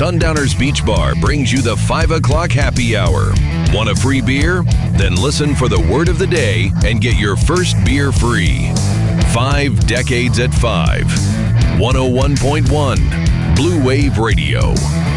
Sundowners Beach Bar brings you the 5 o'clock happy hour. Want a free beer? Then listen for the word of the day and get your first beer free. 5 decades at 5. 101.1 Blue Wave Radio.